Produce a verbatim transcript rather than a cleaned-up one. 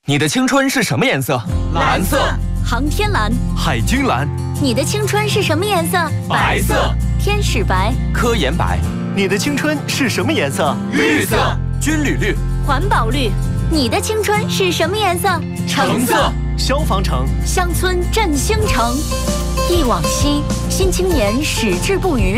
你的青春是什么颜色？ 蓝色。 航天蓝。 海军蓝。 你的青春是什么颜色？ 白色。 天使白。 科研白。 你的青春是什么颜色？ 绿色。 军旅绿。 环保绿。你的青春是什么颜色？ 橙色。 消防橙。 乡村振兴城。忆往昔，新青年矢志不渝。